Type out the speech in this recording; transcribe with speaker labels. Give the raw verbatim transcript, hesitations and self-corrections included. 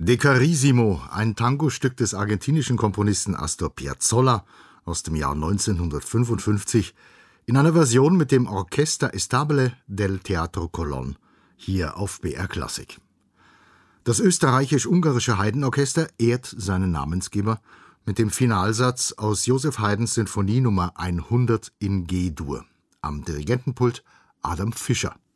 Speaker 1: De Carissimo, ein Tangostück des argentinischen Komponisten Astor Piazzolla aus dem Jahr neunzehnhundertfünfundfünfzig in einer Version mit dem Orchester Estabile del Teatro Colón, hier auf B R Klassik. Das österreichisch-ungarische Haydn-Orchester ehrt seinen Namensgeber mit dem Finalsatz aus Joseph Haydns Sinfonie Nummer hundert in G-Dur. Am Dirigentenpult Adam Fischer.